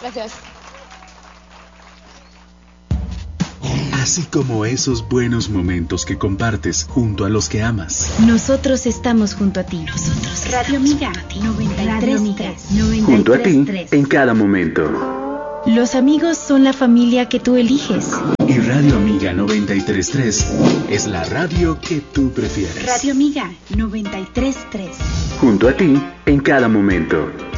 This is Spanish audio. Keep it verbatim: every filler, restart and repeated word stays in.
Gracias. Así como esos buenos momentos que compartes junto a los que amas. Nosotros estamos junto a ti. Nosotros Radio Amiga noventa y tres punto tres. Junto a ti en cada momento. Los amigos son la familia que tú eliges. Y Radio Amiga noventa y tres punto tres es la radio que tú prefieres. Radio Amiga noventa y tres punto tres. Junto a ti en cada momento.